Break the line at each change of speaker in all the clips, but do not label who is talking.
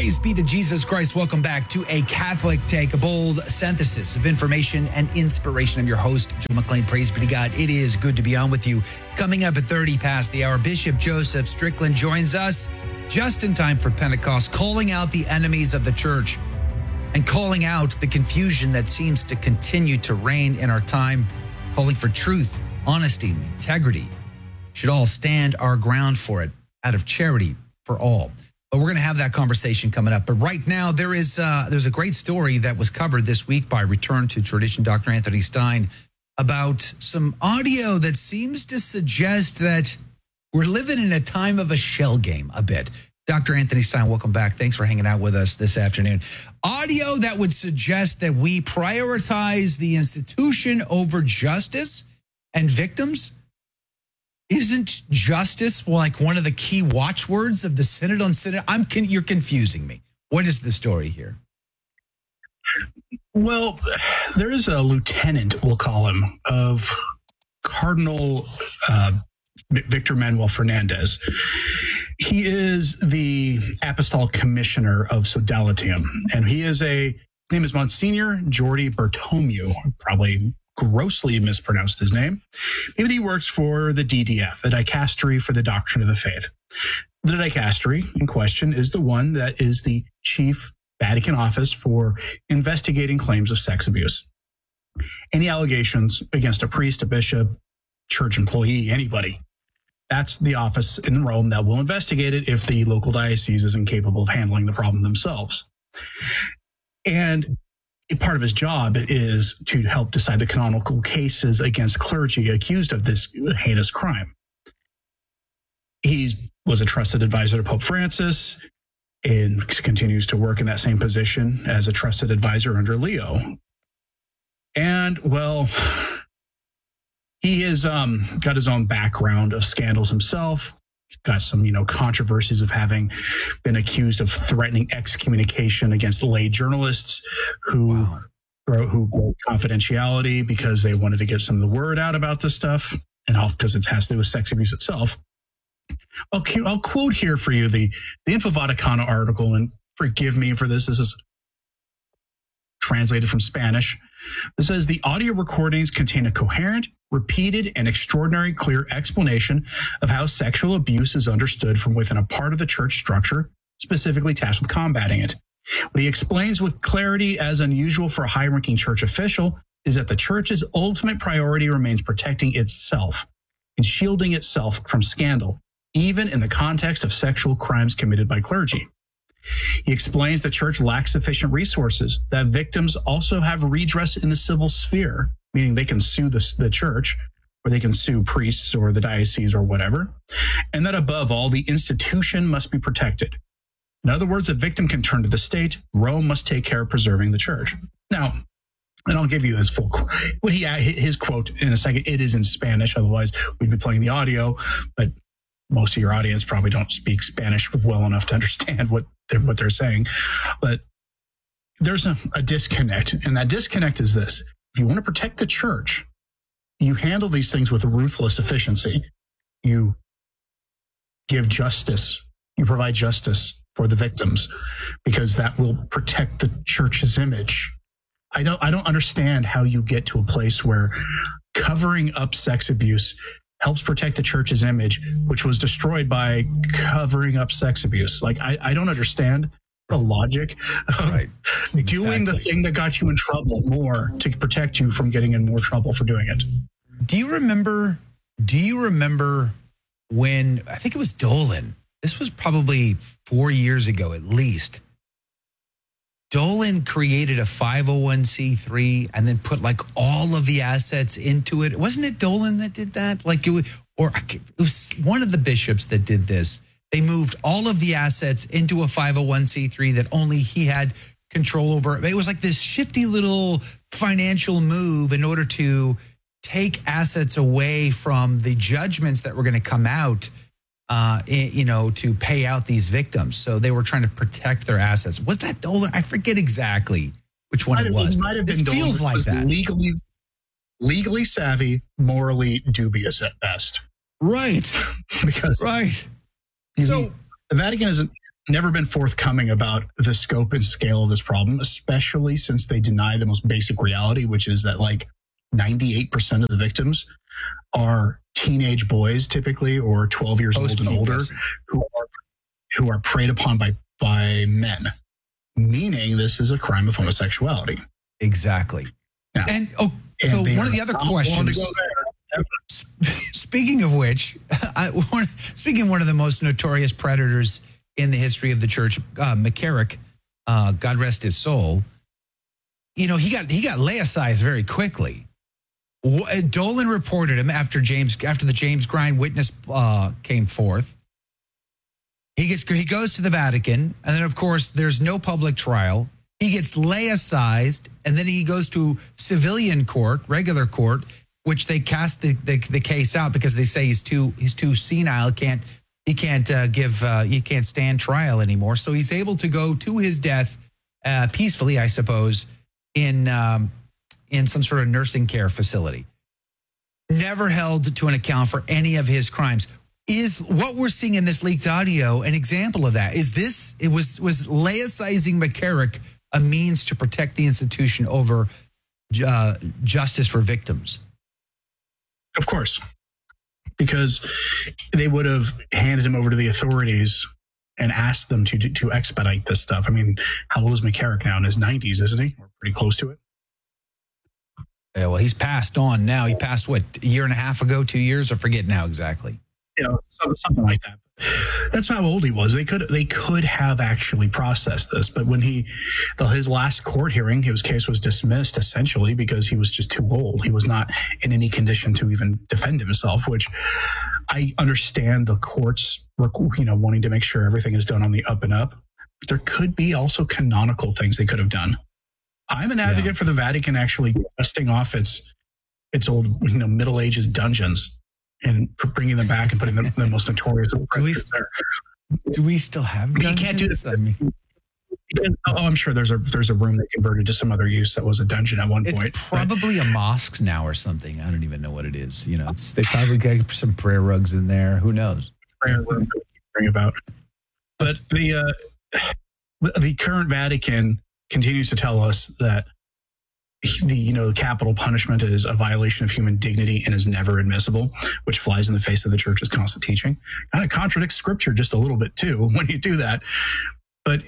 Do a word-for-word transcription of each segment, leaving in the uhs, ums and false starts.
Praise be to Jesus Christ. Welcome back to A Catholic Take, a bold synthesis of information and inspiration. I'm your host, Joe McLean. Praise be to God. It is good to be on with you. Coming up at thirty past the hour, Bishop Joseph Strickland joins us just in time for Pentecost, calling out the enemies of the church and calling out the confusion that seems to continue to reign in our time, calling for truth, honesty, and integrity. Should all stand our ground for it out of charity for all. But we're going to have that conversation coming up. But right now, there is uh, there's a great story that was covered this week by Return to Tradition, Doctor Anthony Stein, about some audio that seems to suggest that we're living in a time of a shell game a bit. Doctor Anthony Stein, welcome back. Thanks for hanging out with us this afternoon. Audio that would suggest that we prioritize the institution over justice and victims. Isn't justice like one of the key watchwords of the Synod on Synod? I'm con- you're confusing me. What is the story here?
Well, there is a lieutenant, we'll call him, of Cardinal uh, Victor Manuel Fernandez. He is the Apostolic Commissioner of Sodalitium, and he is a, his name is Monsignor Jordi Bertomeu, probably grossly mispronounced his name. Maybe he works for the D D F, the Dicastery for the Doctrine of the Faith. The Dicastery in question is the one that is the chief Vatican office for investigating claims of sex abuse. Any allegations against a priest, a bishop, church employee, anybody, that's the office in Rome that will investigate it if the local diocese is incapable of handling the problem themselves. And part of his job is to help decide the canonical cases against clergy accused of this heinous crime. He was a trusted advisor to Pope Francis and continues to work in that same position as a trusted advisor under Leo. And, well, he has um, got his own background of scandals himself. Got some, you know, controversies of having been accused of threatening excommunication against lay journalists who wow. wrote, who broke confidentiality because they wanted to get some of the word out about this stuff, and all because it has to do with sex abuse itself. I'll, I'll quote here for you the, the Info Vaticano article, and forgive me for this. This is translated from Spanish. It says the audio recordings contain a coherent, repeated, and extraordinary clear explanation of how sexual abuse is understood from within a part of the church structure, specifically tasked with combating it. What he explains with clarity as unusual for a high-ranking church official is that the church's ultimate priority remains protecting itself and shielding itself from scandal, even in the context of sexual crimes committed by clergy. He explains the church lacks sufficient resources, that victims also have redress in the civil sphere, meaning they can sue the, the church, or they can sue priests or the diocese or whatever, and that above all, the institution must be protected. In other words, a victim can turn to the state. Rome must take care of preserving the church. Now, and I'll give you his full quote. What he his quote in a second. It is in Spanish, otherwise we'd be playing the audio, but most of your audience probably don't speak Spanish well enough to understand what they're, what they're saying. But there's a, a disconnect, and that disconnect is this. If you want to protect the church, you handle these things with ruthless efficiency. You give justice. You provide justice for the victims, because that will protect the church's image. I don't, I don't understand how you get to a place where covering up sex abuse helps protect the church's image, which was destroyed by covering up sex abuse. Like, I, I don't understand the logic of
right. exactly.
doing the thing that got you in trouble more to protect you from getting in more trouble for doing it.
Do you remember, do you remember when, I think it was Dolan, this was probably four years ago at least, Dolan created a five oh one c three and then put like all of the assets into it. Wasn't it Dolan that did that? Like it was, or it was one of the bishops that did this. They moved all of the assets into a five oh one c three that only he had control over. It was like this shifty little financial move in order to take assets away from the judgments that were going to come out, uh, you know, to pay out these victims. So they were trying to protect their assets. Was that Dolan? I forget exactly which one it was.
It might have been
it
Dolan.
feels like that.
Legally, legally savvy, morally dubious at best.
Right.
because
right.
You
So
mean, the Vatican isn't never been forthcoming about the scope and scale of this problem, especially since they deny the most basic reality, which is that like ninety-eight percent of the victims are teenage boys, typically, or twelve years old and older, who are who are preyed upon by by men, meaning this is a crime of homosexuality.
Exactly. Now, and oh, so and one of the other questions. Speaking of which, I, one, speaking of one of the most notorious predators in the history of the church, uh, McCarrick, uh, God rest his soul. You know, he got he got laicized very quickly. Dolan reported him after James after the James Grine witness uh, came forth. He gets he goes to the Vatican, and then of course there's no public trial. He gets laicized, and then he goes to civilian court, regular court, which they cast the, the, the case out because they say he's too he's too senile, can't he can't uh, give uh, he can't stand trial anymore. So he's able to go to his death uh, peacefully, I suppose, in um, in some sort of nursing care facility. Never held to an account for any of his crimes. Is what we're seeing in this leaked audio an example of that? Is this it was was laicizing McCarrick a means to protect the institution over uh, justice for victims?
Of course, because they would have handed him over to the authorities and asked them to to expedite this stuff. I mean, how old is McCarrick now? In his nineties, isn't he? Or pretty close to it.
Yeah, well, he's passed on now. He passed, what, a year and a half ago, two years? I forget now exactly.
You know, something like that. That's how old he was. They could they could have actually processed this, but when he, the, his last court hearing, his case was dismissed essentially because he was just too old. He was not in any condition to even defend himself. Which I understand the courts, you know, wanting to make sure everything is done on the up and up. But there could be also canonical things they could have done. I'm an advocate yeah. for the Vatican actually dusting off its its old, you know, Middle Ages dungeons and bringing them back and putting them the most notorious of the predators there.
Do we still have dungeons?
You can't do this. I mean, oh, I'm sure there's a there's a room that converted to some other use that was a dungeon at one
it's
point.
It's probably but, a mosque now or something. I don't even know what it is. You know, it's, they probably got some prayer rugs in there. Who knows?
Prayer room that we bring about. But the uh, the current Vatican continues to tell us that the you know capital punishment is a violation of human dignity and is never admissible, which flies in the face of the church's constant teaching. Kind of contradicts scripture just a little bit too when you do that. But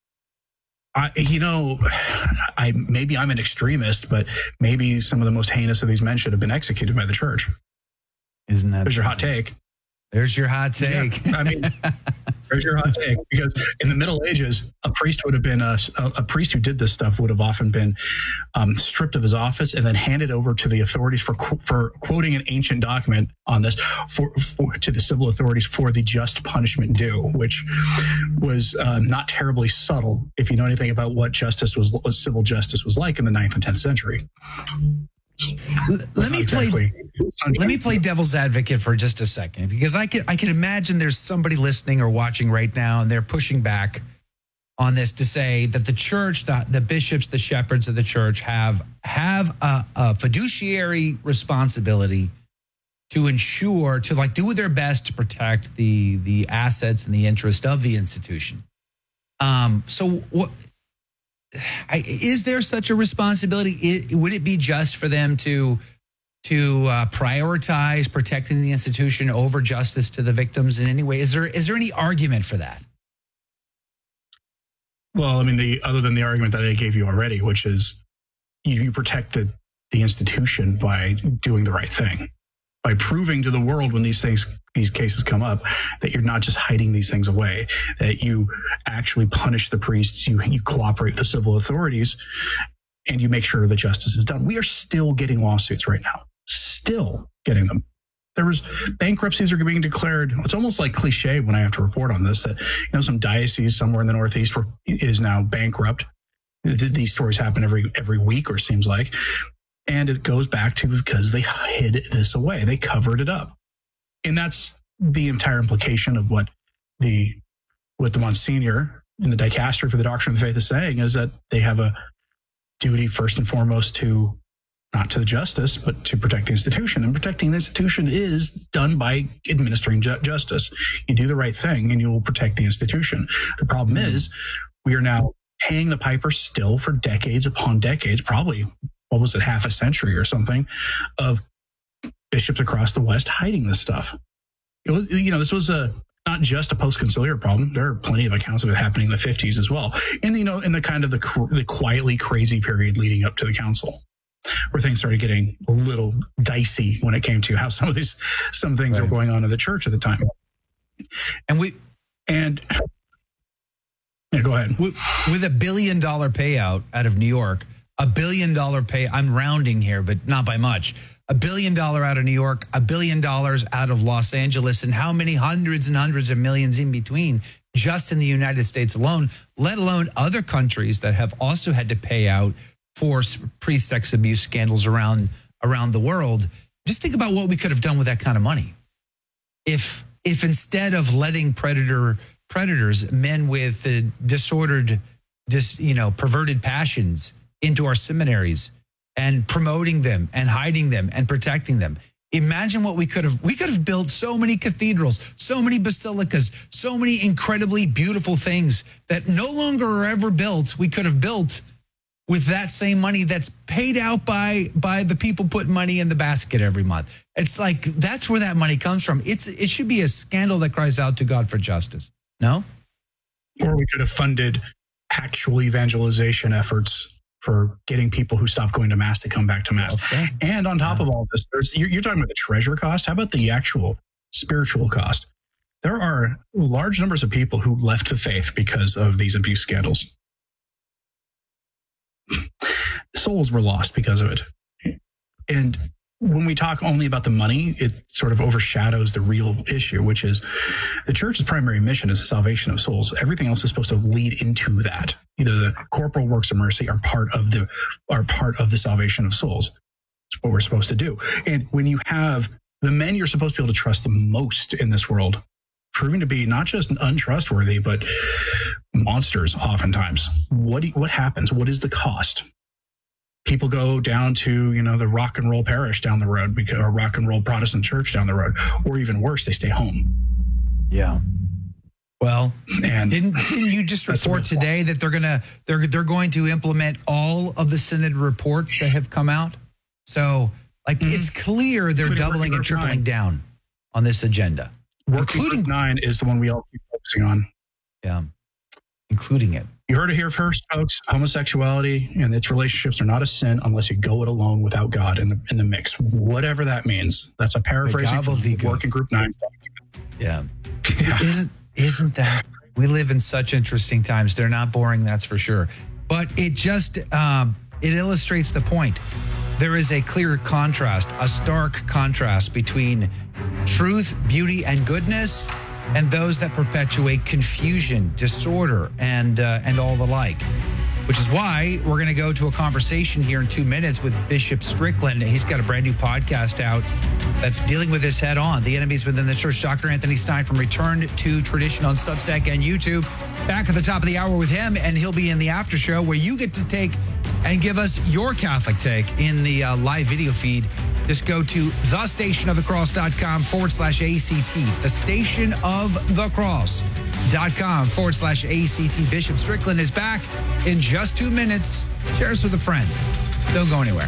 I, you know, I maybe I'm an extremist, but maybe some of the most heinous of these men should have been executed by the church.
Isn't that
There's your hot take?
There's your hot take.
Yeah, I mean, there's your hot take. Because in the Middle Ages, a priest would have been a, a priest who did this stuff would have often been um, stripped of his office and then handed over to the authorities for for quoting an ancient document on this for, for to the civil authorities for the just punishment due, which was uh, not terribly subtle if you know anything about what justice was, what civil justice was like in the ninth and tenth century.
Let me exactly. play. Let me play devil's advocate for just a second, because I can I can imagine there's somebody listening or watching right now, and they're pushing back on this to say that the church, the, the bishops, the shepherds of the church have have a, a fiduciary responsibility to ensure to like do their best to protect the the assets and the interest of the institution. Um. So what? I, is there such a responsibility? It, would it be just for them to to uh, prioritize protecting the institution over justice to the victims in any way? Is there is there any argument for that?
Well, I mean, the other than the argument that I gave you already, which is you, you protect the, the institution by doing the right thing, by proving to the world when these things, these cases come up, that you're not just hiding these things away, that you actually punish the priests, you, you cooperate with the civil authorities, and you make sure that justice is done. We are still getting lawsuits right now, still getting them. There was bankruptcies are being declared. It's almost like cliche when I have to report on this, that you know some diocese somewhere in the Northeast is now bankrupt. These stories happen every every week, or seems like. And it goes back to because they hid this away. They covered it up. And that's the entire implication of what the what the Monsignor in the Dicastery for the Doctrine of the Faith is saying, is that they have a duty first and foremost to not to the justice, but to protect the institution. And protecting the institution is done by administering ju- justice. You do the right thing and you will protect the institution. The problem mm-hmm. is we are now paying the piper still for decades upon decades, probably, what was it, half a century or something, of bishops across the West hiding this stuff. It was, you know, this was a not just a post-conciliar problem. There are plenty of accounts of it happening in the fifties as well. And, you know, in the kind of the, the quietly crazy period leading up to the council, where things started getting a little dicey when it came to how some of these, some things right. were going on in the church at the time.
And we,
and yeah, go ahead.
With, with a billion dollar payout out of New York, a billion dollar pay, I'm rounding here, but not by much. A billion dollar out of New York, a billion dollars out of Los Angeles, and how many hundreds and hundreds of millions in between just in the United States alone, let alone other countries that have also had to pay out for pre-sex abuse scandals around around the world. Just think about what we could have done with that kind of money. If if instead of letting predator predators, men with uh, disordered, just you know, perverted passions into our seminaries and promoting them and hiding them and protecting them. Imagine what we could have, we could have built so many cathedrals, so many basilicas, so many incredibly beautiful things that no longer are ever built. We could have built with that same money that's paid out by, by the people putting money in the basket every month. It's like, that's where that money comes from. It's, it should be a scandal that cries out to God for justice. No?
Or we could have funded actual evangelization efforts for getting people who stopped going to Mass to come back to Mass. Okay. And on top yeah. of all this, there's, you're, you're talking about the treasure cost. How about the actual spiritual cost? There are large numbers of people who left the faith because of these abuse scandals. Souls were lost because of it. And when we talk only about the money, it sort of overshadows the real issue, which is the church's primary mission is the salvation of souls. Everything else is supposed to lead into that. You know, the corporal works of mercy are part of the are part of the salvation of souls. It's what we're supposed to do. And when you have the men you're supposed to be able to trust the most in this world proving to be not just untrustworthy, but monsters oftentimes, what do you, what happens? What is the cost? People go down to, you know, the rock and roll parish down the road, because, or rock and roll Protestant church down the road, or even worse, they stay home.
Yeah. Well, and didn't didn't you just report today that they're gonna they're they're going to implement all of the Synod reports that have come out? So, like, mm-hmm. it's clear they're including doubling and tripling nine. down on this agenda,
Working including nine is the one we all keep focusing on.
Yeah, including it.
You heard it here first, folks. Homosexuality and its relationships are not a sin unless you go it alone without God in the in the mix, whatever that means. That's a paraphrasing from Working Group Nine.
Yeah. yeah. Isn't isn't that we live in such interesting times? They're not boring, that's for sure. But it just um, it illustrates the point. There is a clear contrast, a stark contrast between truth, beauty, and goodness, and those that perpetuate confusion, disorder, and uh, and all the like. Which is why we're going to go to a conversation here in two minutes with Bishop Strickland. He's got a brand new podcast out that's dealing with this head on. The Enemies Within the Church. Doctor Anthony Stein from Return to Tradition on Substack and YouTube. Back at the top of the hour with him, and he'll be in the after show where you get to take and give us your Catholic take in the uh, live video feed. Just go to thestationofthecross.com forward slash ACT. The Station of the Cross. Dot com forward slash ACT. Bishop Strickland is back in just two minutes. Share us with a friend. Don't go anywhere.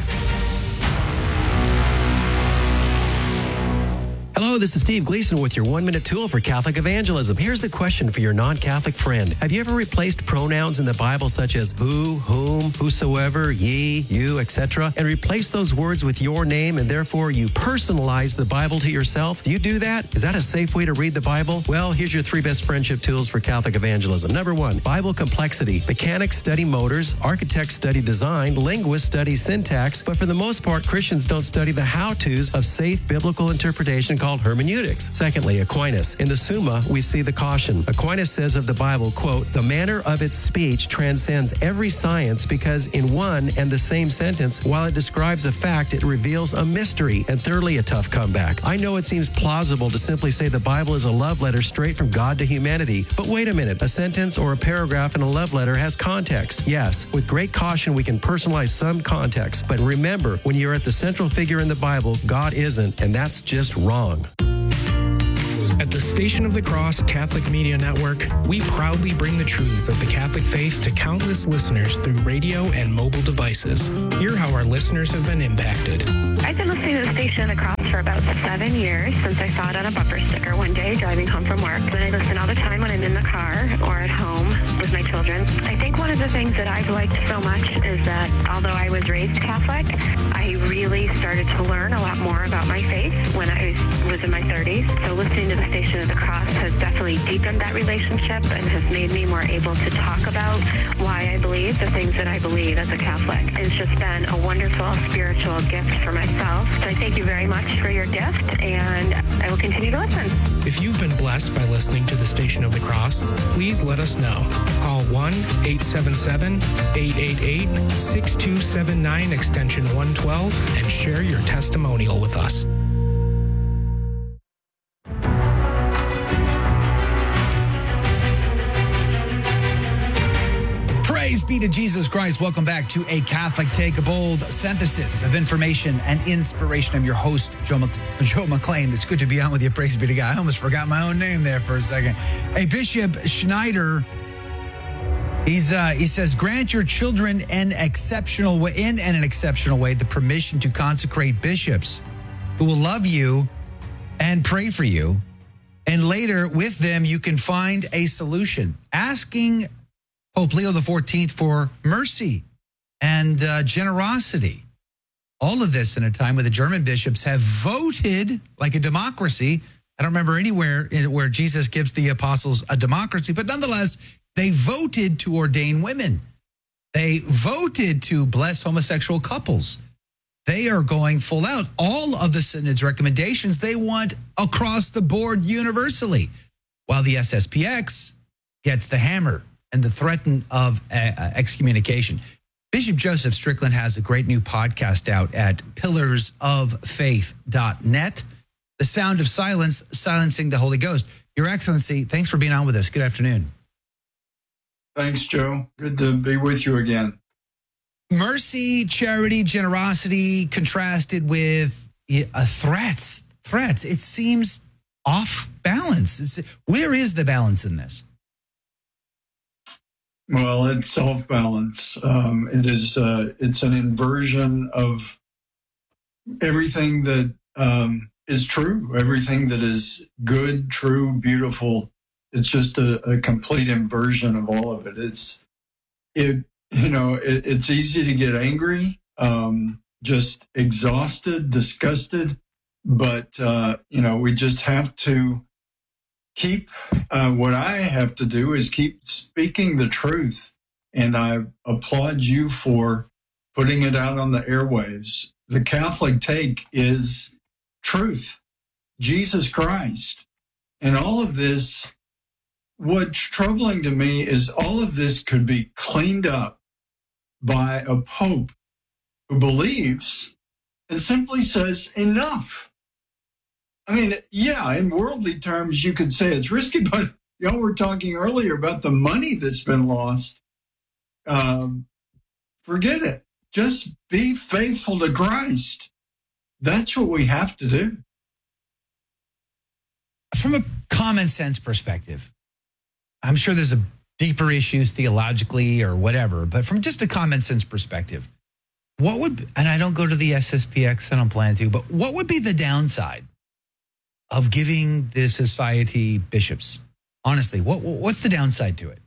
Hello, this is Steve Gleason with your one-minute tool for Catholic evangelism. Here's the question for your non-Catholic friend. Have you ever replaced pronouns in the Bible such as who, whom, whosoever, ye, you, et cetera, and replaced those words with your name, and therefore you personalize the Bible to yourself? Do you do that? Is that a safe way to read the Bible? Well, here's your three best friendship tools for Catholic evangelism. Number one, Bible complexity. Mechanics study motors, architects study design, linguists study syntax, but for the most part, Christians don't study the how-tos of safe biblical interpretation called called hermeneutics. Secondly, Aquinas. In the Summa, we see the caution. Aquinas says of the Bible, quote, the manner of its speech transcends every science because in one and the same sentence, while it describes a fact, it reveals a mystery. And thirdly, a tough comeback. I know it seems plausible to simply say the Bible is a love letter straight from God to humanity. But wait a minute, a sentence or a paragraph in a love letter has context. Yes, with great caution, we can personalize some context. But remember, when you're at the central figure in the Bible, God isn't, and that's just wrong.
At the Station of the Cross Catholic Media Network, we proudly bring the truths of the Catholic faith to countless listeners through radio and mobile devices. Hear how our listeners have been impacted.
I've been listening to the Station of the Cross for about seven years since I saw it on a bumper sticker one day driving home from work. And I listen all the time when I'm in the car or at home with my children. I think one of the things that I've liked so much is that although I was raised Catholic, I really started to learn a lot more about my faith when I was in my thirties. So listening to the Station of the Cross has definitely deepened that relationship and has made me more able to talk about why I believe the things that I believe as a Catholic. It's just been a wonderful spiritual gift for myself. So I thank you very much for your gift, and I will continue to listen.
If you've been blessed by listening to the Station of the Cross, please let us know. Call one eight seven seven, eight eight eight, six two seven nine extension one twelve and share your testimonial with us.
Praise be to Jesus Christ. Welcome back to A Catholic Take, a bold synthesis of information and inspiration. I'm your host, Joe, Mc- Joe McClain. It's good to be on with you. Praise be to God. I almost forgot my own name there for a second. Hey, Bishop Schneider, he's uh, he says, grant your children an exceptional way, in an exceptional way, the permission to consecrate bishops who will love you and pray for you. And later, with them, you can find a solution. Asking Pope Leo the fourteenth for mercy and uh, generosity. All of this in a time where the German bishops have voted like a democracy. I don't remember anywhere where Jesus gives the apostles a democracy, but nonetheless, they voted to ordain women. They voted to bless homosexual couples. They are going full out. All of the Synod's recommendations, they want across the board universally, while the S S P X gets the hammer and the threat of uh, excommunication. Bishop Joseph Strickland has a great new podcast out at pillars of faith dot net. The Sound of Silence, Silencing the Holy Ghost. Your Excellency, thanks for being on with us. Good afternoon.
Thanks, Joe. Good to be with you again.
Mercy, charity, generosity contrasted with uh, threats. Threats. It seems off balance. It's, where is the balance in this?
Well, it's off balance. Um, it is. Uh, it's an inversion of everything that um, is true, everything that is good, true, beautiful. It's just a, a complete inversion of all of it. It's it. You know, it, it's easy to get angry, um, just exhausted, disgusted. But uh, you know, we just have to keep, uh, what I have to do is keep speaking the truth. And I applaud you for putting it out on the airwaves. The Catholic take is truth, Jesus Christ. And all of this, what's troubling to me is all of this could be cleaned up by a pope who believes and simply says, enough. I mean, yeah, in worldly terms, you could say it's risky, but y'all were talking earlier about the money that's been lost. Um, forget it. Just be faithful to Christ. That's what we have to do.
From a common sense perspective, I'm sure there's a deeper issues theologically or whatever, but from just a common sense perspective, what would, and I don't go to the S S P X and I'm planning to, but what would be the downside of giving the society bishops? Honestly, what what's the downside to it?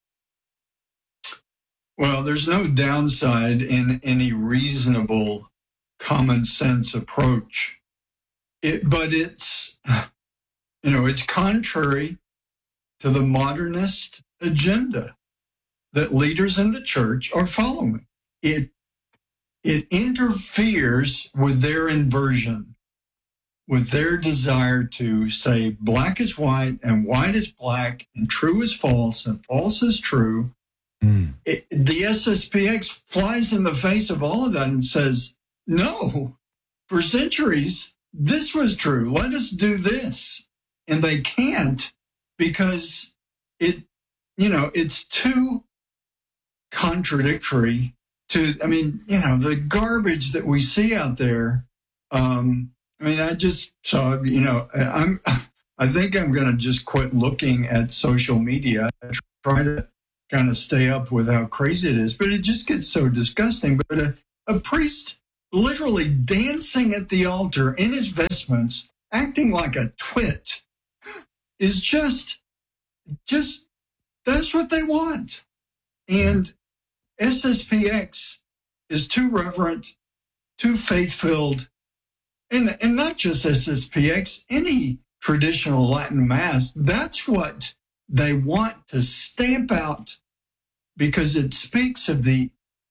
Well, there's no downside in any reasonable common sense approach. It, but it's, you know, it's contrary to the modernist agenda that leaders in the church are following. It, it interferes with their inversion. with their desire to say black is white and white is black and true is false and false is true. Mm. It, the S S P X flies in the face of all of that and says, no, for centuries, this was true. Let us do this. And they can't because it, you know, it's too contradictory to, I mean, you know, the garbage that we see out there. Um, I mean, I just saw, you know, I'm, I think I'm going to just quit looking at social media. I try to kind of stay up with how crazy it is, but it just gets so disgusting. But a, a priest literally dancing at the altar in his vestments, acting like a twit, is just, just, that's what they want. And S S P X is too reverent, too faith-filled, and, and not just S S P X, any traditional Latin Mass, that's what they want to stamp out because it speaks of the,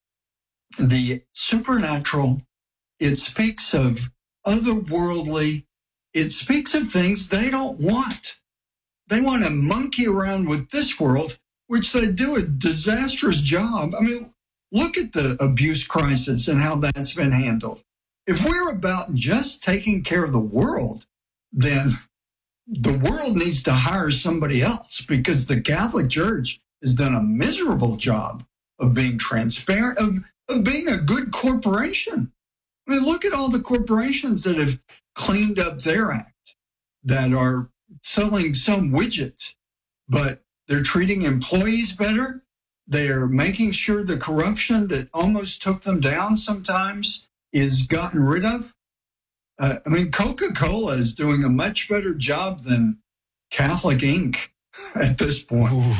the supernatural, it speaks of otherworldly, it speaks of things they don't want. They want to monkey around with this world, which they do a disastrous job. I mean, look at the abuse crisis and how that's been handled. If we're about just taking care of the world, then the world needs to hire somebody else because the Catholic Church has done a miserable job of being transparent, of, of being a good corporation. I mean, look at all the corporations that have cleaned up their act, that are selling some widget, but they're treating employees better. They're making sure the corruption that almost took them down sometimes is gotten rid of. Uh, I mean, Coca-Cola is doing a much better job than Catholic Incorporated at this point.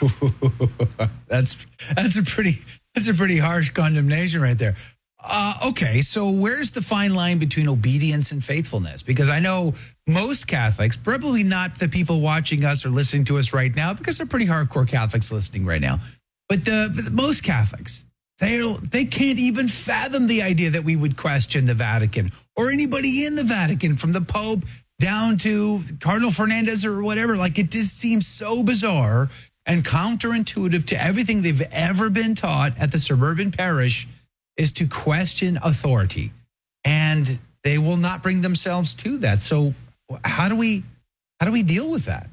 that's that's a pretty that's a pretty harsh condemnation right there. Uh, okay, so where's the fine line between obedience and faithfulness? Because I know most Catholics, probably not the people watching us or listening to us right now, because they're pretty hardcore Catholics listening right now. But the, the most Catholics, they they can't even fathom the idea that we would question the Vatican or anybody in the Vatican, from the Pope down to Cardinal Fernandez or whatever. Like, it just seems so bizarre and counterintuitive to everything they've ever been taught at the suburban parish, is to question authority, and they will not bring themselves to that. So how do we how do we deal with that?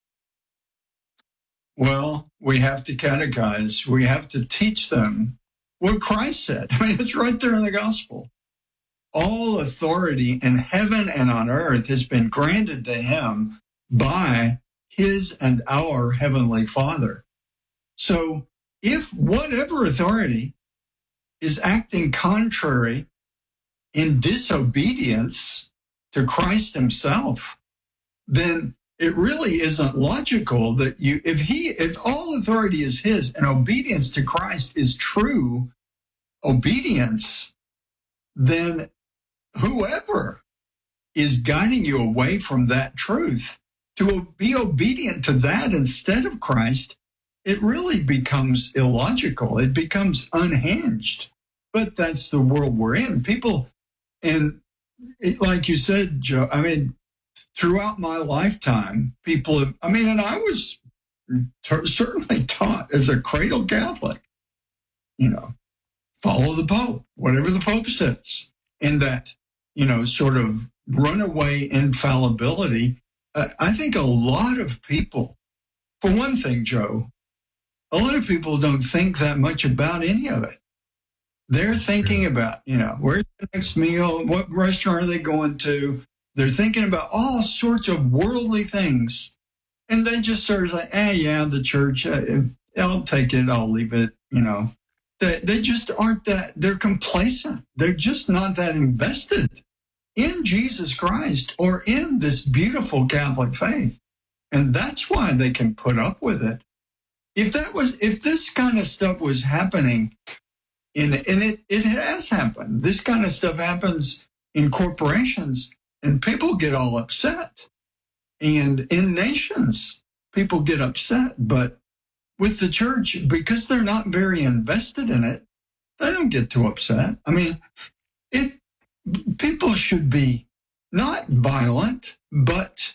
Well, we have to catechize. We have to teach them what Christ said. I mean, it's right there in the gospel. All authority in heaven and on earth has been granted to him by his and our heavenly Father. So if whatever authority is acting contrary in disobedience to Christ himself, then it really isn't logical that you, if he, if all authority is his and obedience to Christ is true obedience, then whoever is guiding you away from that truth to be obedient to that instead of Christ, it really becomes illogical. It becomes unhinged. But that's the world we're in. People, and it, like you said, Joe, I mean, throughout my lifetime, people have, I mean, and I was t- certainly taught as a cradle Catholic, you know, follow the Pope, whatever the Pope says. And that, you know, sort of runaway infallibility. Uh, I think a lot of people, for one thing, Joe, a lot of people don't think that much about any of it. They're thinking about, you know, where's the next meal? What restaurant are they going to? They're thinking about all sorts of worldly things. And they just sort of like, eh, yeah, the church, uh, I'll take it, I'll leave it, you know. They, they just aren't that, they're complacent. They're just not that invested in Jesus Christ or in this beautiful Catholic faith. And that's why they can put up with it. If that was, if this kind of stuff was happening, in, and it, it has happened, this kind of stuff happens in corporations, and people get all upset. And in nations, people get upset. But with the church, because they're not very invested in it, they don't get too upset. I mean, it people should be not violent, but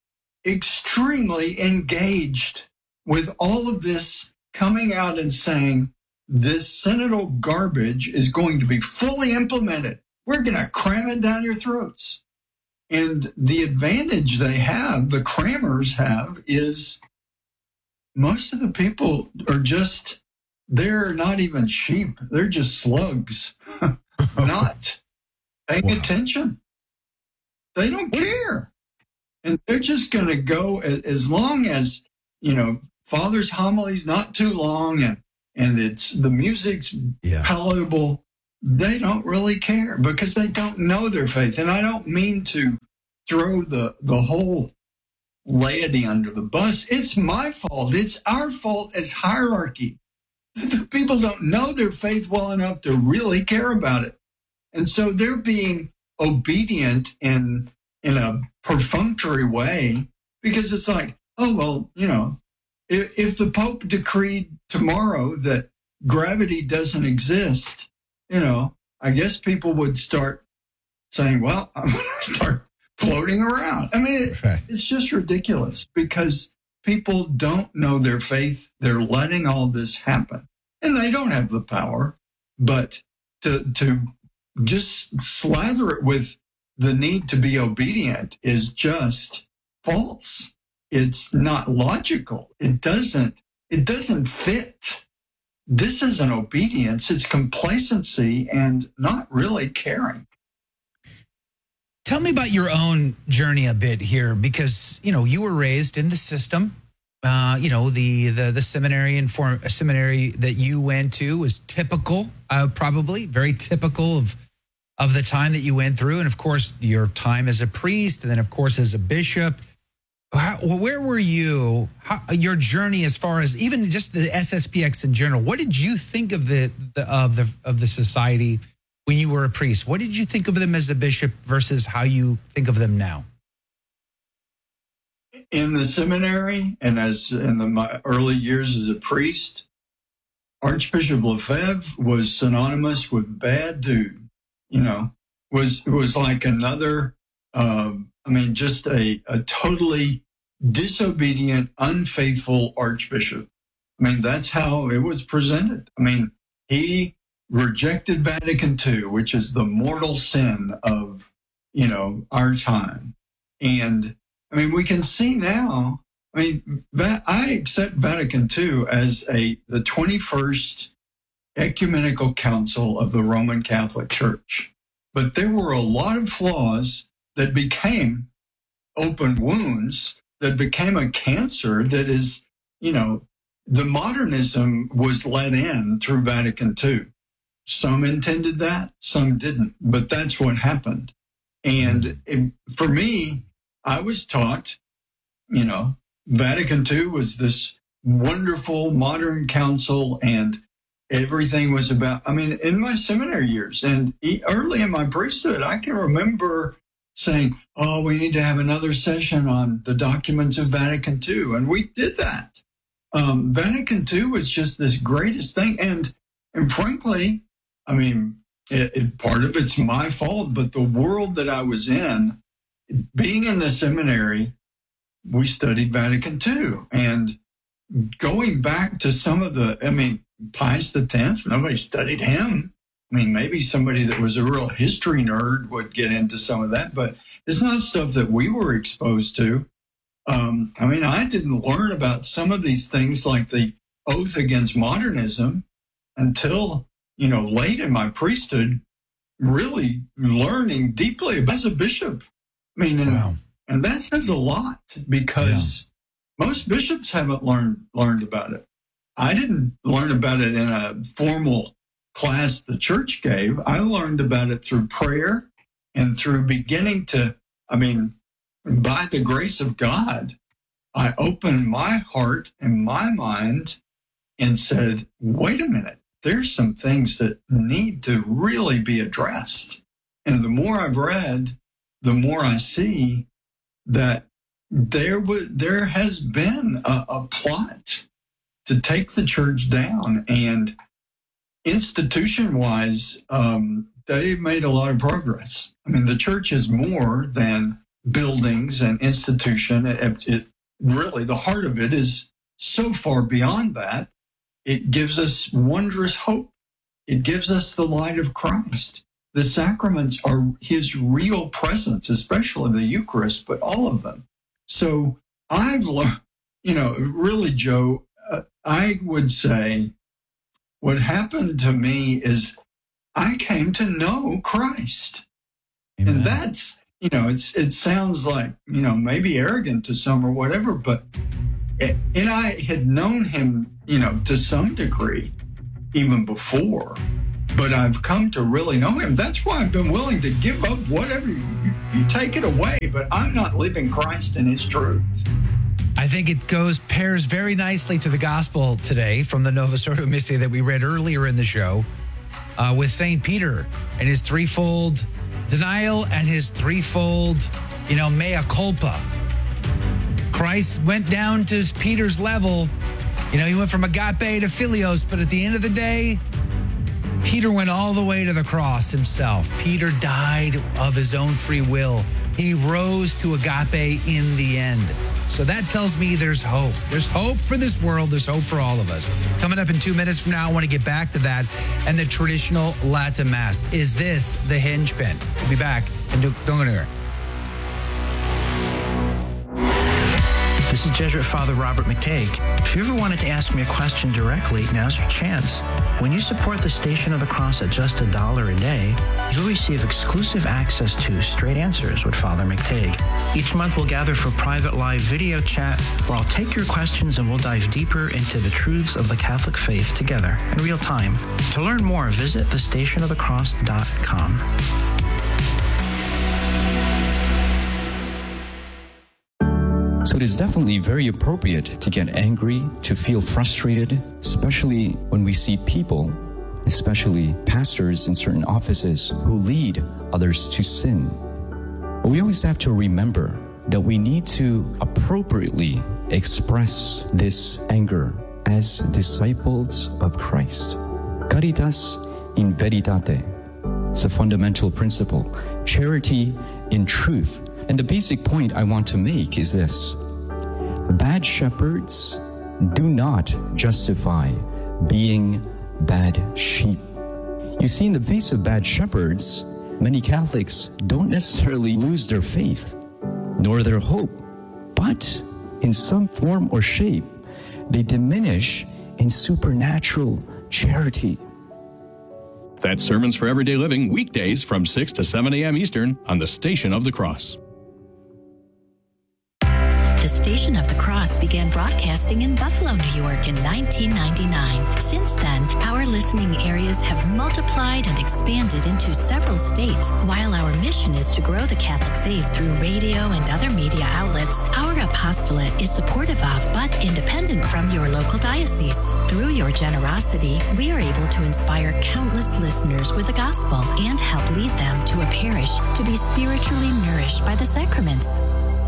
extremely engaged with all of this, coming out and saying, this synodal garbage is going to be fully implemented. We're going to cram it down your throats. And the advantage they have, the crammers have, is most of the people are just, they're not even sheep. They're just slugs, not paying wow. attention. They don't care. And they're just going to go as long as, you know, Father's homily's not too long and, and it's the music's yeah. palatable. They don't really care because they don't know their faith. And I don't mean to throw the, the whole laity under the bus. It's my fault. It's our fault as hierarchy. The people don't know their faith well enough to really care about it. And so they're being obedient in, in a perfunctory way because it's like, oh, well, you know, if, if the Pope decreed tomorrow that gravity doesn't exist, you know, I guess people would start saying, well, I'm going to start floating around. I mean, it, right. it's just ridiculous because people don't know their faith. They're letting all this happen and they don't have the power, but to, to just slather it with the need to be obedient is just false. It's not logical. It doesn't, it doesn't fit. This isn't obedience. It's complacency and not really caring.
Tell me about your own journey a bit here, because, you know, you were raised in the system. Uh, you know, the, the, the seminary and form, seminary that you went to was typical, uh, probably very typical of, of the time that you went through. And of course, your time as a priest, and then of course, as a bishop. How, where were you, how, your journey as far as even just the S S P X in general? What did you think of the, the of the of the society when you were a priest? What did you think of them as a bishop versus how you think of them now?
In the seminary and as in the, my early years as a priest, Archbishop Lefebvre was synonymous with bad dude. You know, was was like another. Uh, I mean, just a, a totally disobedient, unfaithful archbishop. I mean, that's how it was presented. I mean, he rejected Vatican Two, which is the mortal sin of, you know, our time. And I mean, we can see now, I mean, I accept Vatican Two as a the twenty-first ecumenical council of the Roman Catholic Church. But there were a lot of flaws that became open wounds, that became a cancer that is, you know, the modernism was let in through Vatican Two. Some intended that, some didn't, but that's what happened. And it, for me, I was taught, you know, Vatican Two was this wonderful modern council and everything was about, I mean, in my seminary years and early in my priesthood, I can remember saying, oh, we need to have another session on the documents of Vatican Two. And we did that. Um, Vatican Two was just this greatest thing. And, and frankly, I mean, it, it, part of it's my fault, but the world that I was in, being in the seminary, we studied Vatican Two. And going back to some of the, I mean, Pius the Tenth, nobody studied him. I mean, maybe somebody that was a real history nerd would get into some of that, but it's not stuff that we were exposed to. Um, I mean, I didn't learn about some of these things like the oath against modernism until, you know, late in my priesthood, really learning deeply as a bishop. I mean, and, wow. and that says a lot because yeah. most bishops haven't learned learned about it. I didn't learn about it in a formal class the church gave. I learned about it through prayer and through beginning to, I mean, by the grace of God, I opened my heart and my mind and said, wait a minute, there's some things that need to really be addressed. And the more I've read, the more I see that there was, there has been a, a plot to take the church down. And institution-wise, um, they made a lot of progress. I mean, the church is more than buildings and institution. It, it really, the heart of it is so far beyond that. It gives us wondrous hope. It gives us the light of Christ. The sacraments are his real presence, especially the Eucharist, but all of them. So I've learned, you know, really, Joe, uh, I would say what happened to me is I came to know Christ. Amen. And that's, you know, it's it sounds like, you know, maybe arrogant to some or whatever, but, it, and I had known him, you know, to some degree even before, but I've come to really know him. That's why I've been willing to give up whatever you, you take it away, but I'm not living Christ in his truth.
I think it goes pairs very nicely to the gospel today from the Novus Ordo Missae that we read earlier in the show uh, with Saint Peter and his threefold denial and his threefold, you know, mea culpa. Christ went down to Peter's level. You know, he went from agape to philios, but at the end of the day, Peter went all the way to the cross himself. Peter died of his own free will. He rose to agape in the end. So that tells me there's hope. There's hope for this world. There's hope for all of us. Coming up in two minutes from now, I want to get back to that and the traditional Latin Mass. Is this the hinge pin? We'll be back. And don't go anywhere.
This is Jesuit Father Robert McTague. If you ever wanted to ask me a question directly, now's your chance. When you support the Station of the Cross at just a dollar a day, you'll receive exclusive access to Straight Answers with Father McTague. Each month we'll gather for private live video chat where I'll take your questions and we'll dive deeper into the truths of the Catholic faith together in real time. To learn more, visit the station of the cross dot com.
So it is definitely very appropriate to get angry, to feel frustrated, especially when we see people, especially pastors in certain offices, who lead others to sin. But we always have to remember that we need to appropriately express this anger as disciples of Christ. Caritas in veritate. It's a fundamental principle. Charity in truth. And the basic point I want to make is this. Bad shepherds do not justify being bad sheep. You see, in the face of bad shepherds, many Catholics don't necessarily lose their faith, nor their hope, but in some form or shape, they diminish in supernatural charity.
That's Sermons for Everyday Living, weekdays from six to seven a.m. Eastern on the Station of the Cross.
The Station of the Cross began broadcasting in Buffalo, New York in nineteen ninety-nine. Since then, our listening areas have multiplied and expanded into several states. While our mission is to grow the Catholic faith through radio and other media outlets, our apostolate is supportive of but independent from your local diocese. Through your generosity, we are able to inspire countless listeners with the gospel and help lead them to a parish to be spiritually nourished by the sacraments.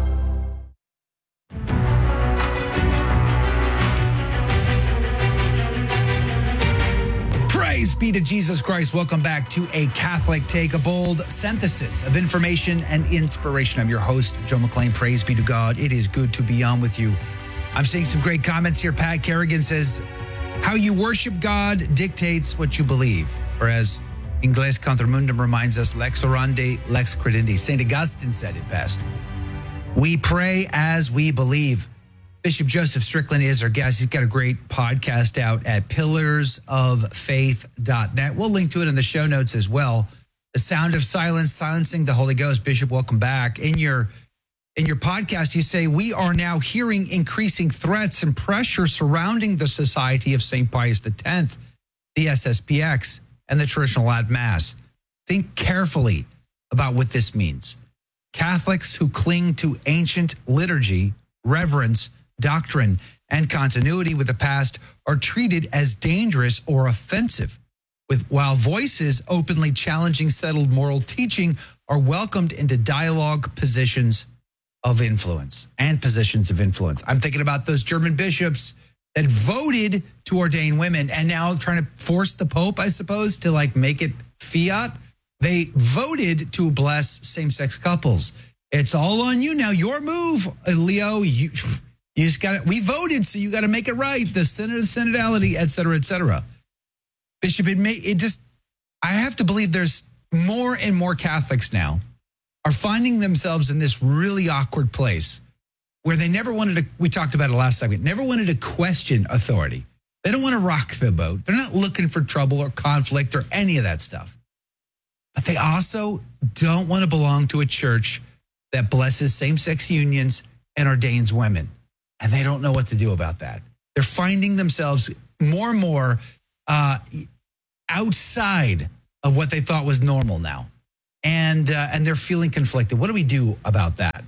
Praise be to Jesus Christ. Welcome back to A Catholic Take, a bold synthesis of information and inspiration. I'm your host, Joe McLean. Praise be to God. It is good to be on with you. I'm seeing some great comments here. Pat Kerrigan says, how you worship God dictates what you believe. Whereas Ingles Contra Mundum reminds us, lex orandi, lex credendi. Saint Augustine said it best. We pray as we believe. Bishop Joseph Strickland is our guest. He's got a great podcast out at pillars of faith dot net. We'll link to it in the show notes as well. The Sound of Silence, Silencing the Holy Ghost. Bishop, welcome back. In your in your podcast, you say, we are now hearing increasing threats and pressure surrounding the Society of Saint Pius X, the S S P X, and the traditional Latin Mass. Think carefully about what this means. Catholics who cling to ancient liturgy, reverence, doctrine, and continuity with the past are treated as dangerous or offensive, with while voices openly challenging settled moral teaching are welcomed into dialogue positions of influence and positions of influence. I'm thinking about those German bishops that voted to ordain women and now trying to force the Pope, I suppose, to like make it fiat. They voted to bless same-sex couples. It's all on you now. Your move, Leo. You, you just got it. We voted, so you got to make it right. The Senate, synodality, et cetera, et cetera. Bishop, it may it just. I have to believe there's more and more Catholics now are finding themselves in this really awkward place where they never wanted to. We talked about it last segment. Never wanted to question authority. They don't want to rock the boat. They're not looking for trouble or conflict or any of that stuff. But they also don't want to belong to a church that blesses same-sex unions and ordains women. And they don't know what to do about that. They're finding themselves more and more uh, outside of what they thought was normal now. And, uh, and they're feeling conflicted. What do we do about that?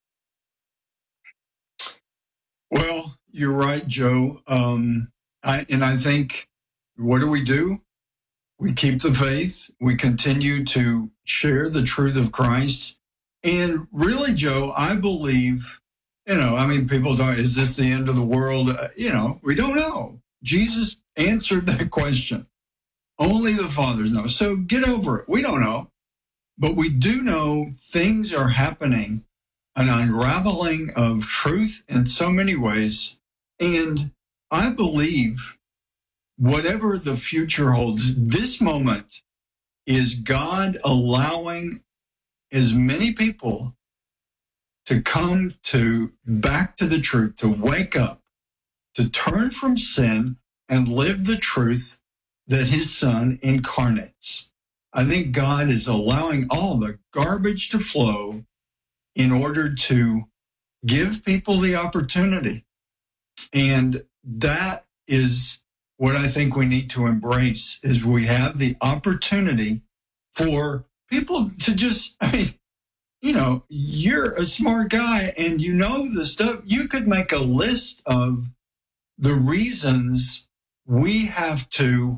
Well, you're right, Joe. Um, I, and I think, what do we do? We keep the faith. We continue to share the truth of Christ. And really, Joe, I believe, you know, I mean, people don't, is this the end of the world? Uh, you know, we don't know. Jesus answered that question. Only the fathers know. So get over it. We don't know. But we do know things are happening, an unraveling of truth in so many ways. And I believe whatever the future holds, this moment is God allowing as many people to come to back to the truth, to wake up, to turn from sin and live the truth that his son incarnates. I think God is allowing all the garbage to flow in order to give people the opportunity. And that is what I think we need to embrace, is we have the opportunity for people to just, I mean, you know, you're a smart guy and you know the stuff. You could make a list of the reasons we have to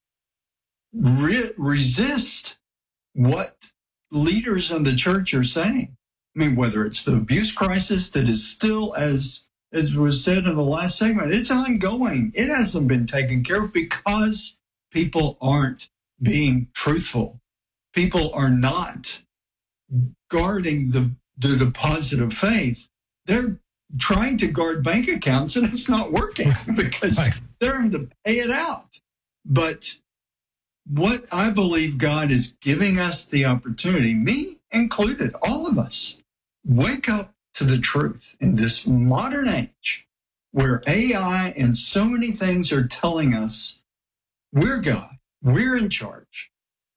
re- resist what leaders in the church are saying. I mean, whether it's the abuse crisis that is still, as as was said in the last segment, it's ongoing. It hasn't been taken care of because people aren't being truthful. People are not guarding the, the deposit of faith. They're trying to guard bank accounts and it's not working because right. they're having to pay it out. But what I believe God is giving us the opportunity, me included, all of us, wake up to the truth in this modern age where A I and so many things are telling us we're God, we're in charge.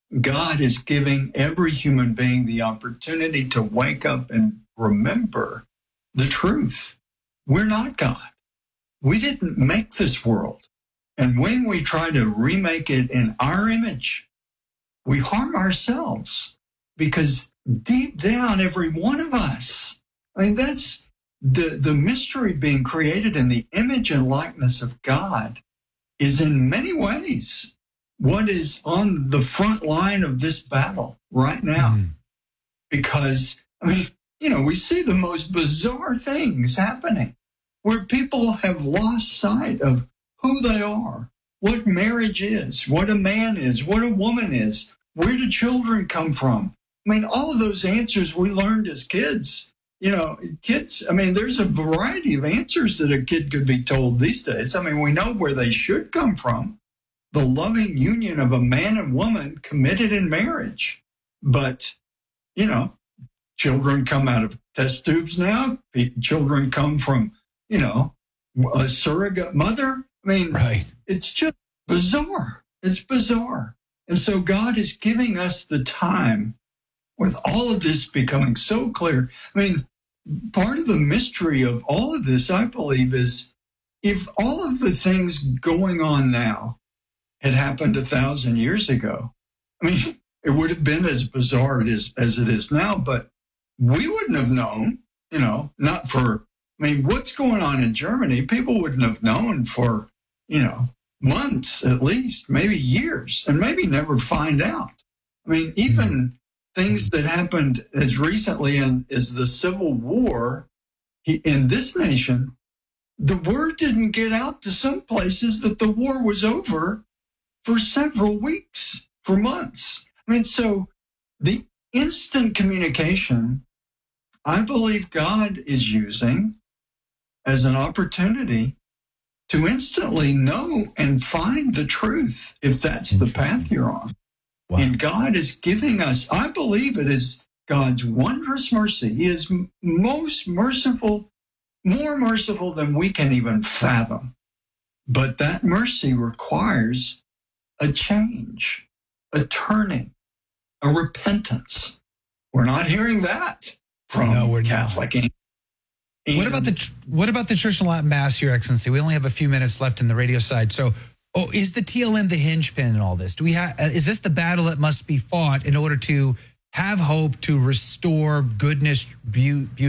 God is giving every human being the opportunity to wake up and remember the truth. We're not God. We didn't make this world. And when we try to remake it in our image, we harm ourselves because deep down, every one of us, I mean, that's the, the mystery being created in the image and likeness of God is in many ways what is on the front line of this battle right now. Mm. Because, I mean, you know, we see the most bizarre things happening where people have lost sight of who they are, what marriage is, what a man is, what a woman is, where do children come from? I mean, all of those answers we learned as kids. You know, kids, I mean, there's a variety of answers that a kid could be told these days. I mean, we know where they should come from. The loving union of a man and woman committed in marriage. But, you know, children come out of test tubes now. Children come from, you know, a surrogate mother. I mean, right. It's just bizarre. It's bizarre. And so God is giving us the time with all of this becoming so clear. I mean, part of the mystery of all of this, I believe, is if all of the things going on now had happened a thousand years ago, I mean, it would have been as bizarre it is, as it is now, but we wouldn't have known, you know, not for, I mean, what's going on in Germany, people wouldn't have known for, you know, months at least, maybe years, and maybe never find out. I mean, even things that happened as recently in, as the Civil War in this nation, the word didn't get out to some places that the war was over for several weeks, for months. I mean, so The instant communication, I believe God is using as an opportunity to instantly know and find the truth, if that's the path you're on. Wow. And God is giving us, I believe it is God's wondrous mercy. He is most merciful, more merciful than we can even fathom. But that mercy requires a change, a turning, a repentance. We're not hearing that from
no, we're
Catholic.
Not. What about the what about the Church and Latin Mass, Your Excellency? We only have a few minutes left in the radio side. So, oh, is the T L M the hinge pin in all this? Do we have? Is this the battle that must be fought in order to have hope, to restore goodness, beauty?